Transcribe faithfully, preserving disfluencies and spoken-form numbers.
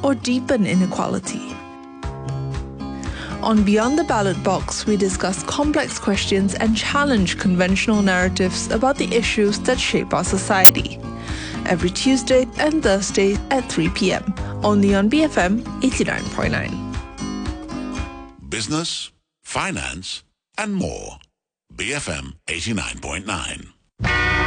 or deepen inequality? On Beyond the Ballot Box, we discuss complex questions and challenge conventional narratives about the issues that shape our society. Every Tuesday and Thursday at three p.m. only on B F M eighty-nine point nine. Business, finance, and more. B F M eighty-nine point nine.